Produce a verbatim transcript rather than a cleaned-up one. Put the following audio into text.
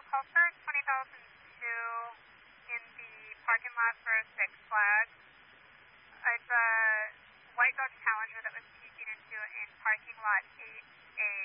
call for twenty thousand two in the parking lot for Six Flags. It's a white Dodge Challenger that was taken into in parking lot eight A